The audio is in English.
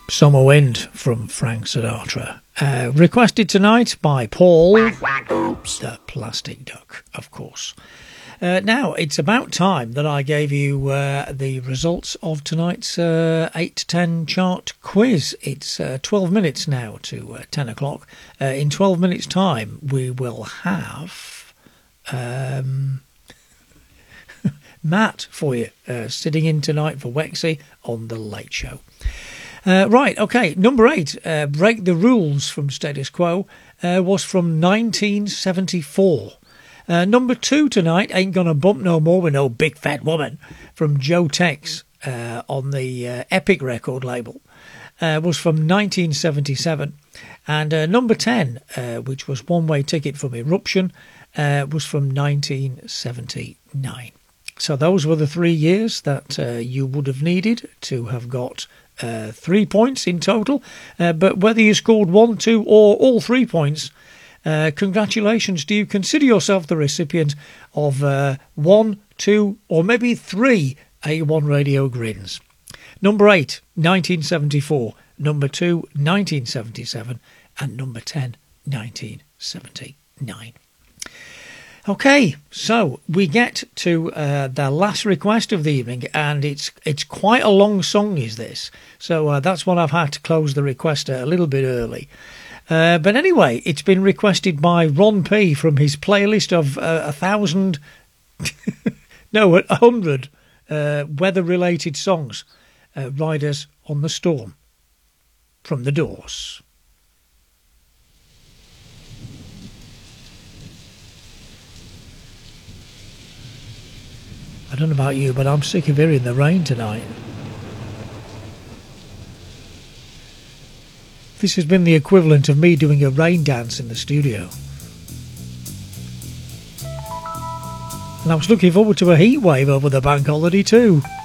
Summer Wind from Frank Sinatra. Requested tonight by Paul, the Plastic Duck, of course. Now, it's about time that I gave you the results of tonight's 8 to 10 chart quiz. It's 12 minutes now to 10 o'clock. In 12 minutes' time, we will have Matt for you, sitting in tonight for Wexy on The Late Show. Right, okay, number 8, Break the Rules from Status Quo, was from 1974. Number 2 tonight, Ain't Gonna Bump No More with No Big Fat Woman, from Joe Tex on the Epic record label, was from 1977. And number 10, which was One Way Ticket from Eruption, was from 1979. So those were the 3 years that you would have needed to have got 3 points in total. But whether you scored 1, 2 or all 3 points, congratulations to you. Consider yourself the recipient of 1, 2 or maybe 3 A1 Radio Grins. Number 8, 1974. Number 2, 1977. And number 10, 1979. Okay, so we get to the last request of the evening, and it's quite a long song, is this? So that's why I've had to close the request a little bit early. But anyway, it's been requested by Ron P. from his playlist of 1,000, no, 100 weather-related songs. Riders on the Storm from The Doors. I don't know about you, but I'm sick of hearing the rain tonight. This has been the equivalent of me doing a rain dance in the studio. And I was looking forward to a heat wave over the bank holiday too.